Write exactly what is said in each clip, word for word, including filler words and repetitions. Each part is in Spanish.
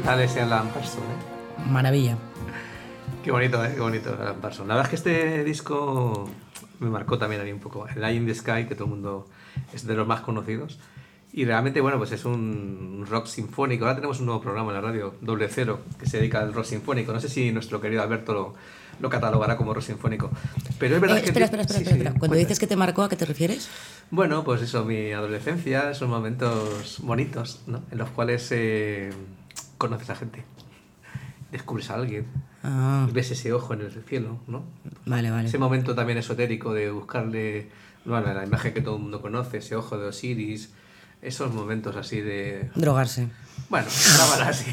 tal ese Alan Parsons, eh? Maravilla. Qué bonito, ¿eh? Qué bonito Alan Parsons. La verdad es que este disco me marcó también a mí un poco. El Eye in the Sky, que todo el mundo es de los más conocidos. Y realmente, bueno, pues es un rock sinfónico. Ahora tenemos un nuevo programa en la radio, Doble Cero, que se dedica al rock sinfónico. No sé si nuestro querido Alberto lo, lo catalogará como rock sinfónico. Pero es verdad eh, que... Espera, espera, espera. Sí, espera. sí, Cuando cuenta. dices que te marcó, ¿a qué te refieres? Bueno, pues eso, mi adolescencia, esos momentos bonitos, ¿no? En los cuales eh, conoces a gente, descubres a alguien, Ah, ves ese ojo en el cielo, ¿no? vale, vale. Ese momento también esotérico de buscarle, bueno, la imagen que todo el mundo conoce, ese ojo de Osiris, esos momentos así de... Drogarse. Bueno, cámara así.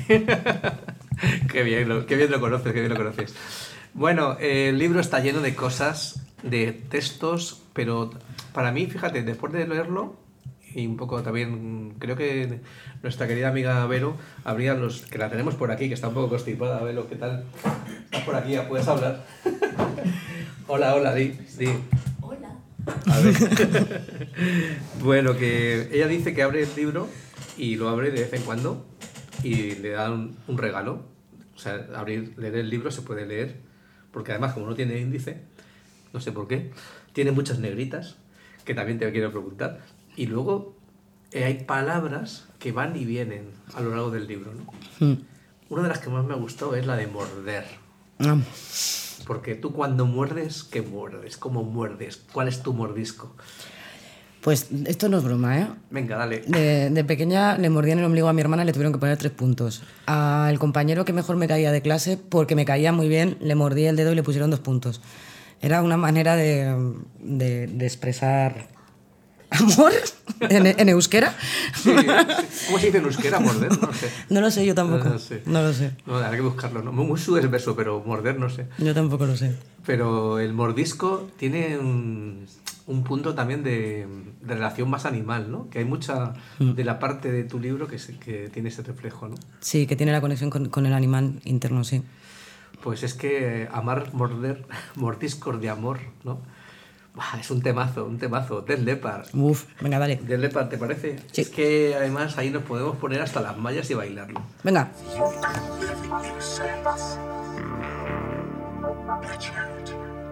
Qué bien, lo, qué bien lo conoces, qué bien lo conoces. Bueno, eh, el libro está lleno de cosas, de textos, pero para mí, fíjate, después de leerlo, y un poco también, creo que nuestra querida amiga Vero, habría los, que la tenemos por aquí, que está un poco constipada. Vero, ¿qué tal? Estás por aquí, ya puedes hablar. Hola, hola, di, di. Hola. A ver. Bueno, que ella dice que abre el libro y lo abre de vez en cuando y le dan un, un regalo. O sea, abrir, leer el libro se puede leer, porque además, como no tiene índice, no sé por qué, tiene muchas negritas, que también te quiero preguntar. Y luego eh, hay palabras que van y vienen a lo largo del libro, ¿no? Mm. Una de las que más me gustó es la de morder. Ah. Porque tú cuando muerdes, ¿qué muerdes? ¿Cómo muerdes? ¿Cuál es tu mordisco? Pues esto no es broma, ¿eh? Venga, dale. De, de pequeña le mordían el ombligo a mi hermana y le tuvieron que poner tres puntos. Al compañero que mejor me caía de clase, porque me caía muy bien, le mordí el dedo y le pusieron dos puntos. Era una manera de, de, de expresar amor en, en euskera. Sí, sí. ¿Cómo se dice en euskera? ¿Morder? No sé. No lo sé, yo tampoco. No, no sé. No lo sé. No, habrá que buscarlo. ¿No? Muy subverso, pero morder no sé. Yo tampoco lo sé. Pero el mordisco tiene un, un punto también de, de relación más animal, ¿no? Que hay mucha de la parte de tu libro que, se, que tiene ese reflejo, ¿no? Sí, que tiene la conexión con, con el animal interno, sí. Pues es que amar, morder, mordiscos de amor, ¿no? Bah, es un temazo, un temazo. Def Leppard. Uf, venga, dale. Def Leppard, ¿te parece? Sí. Es que además ahí nos podemos poner hasta las mallas y bailarlo. Venga. Picture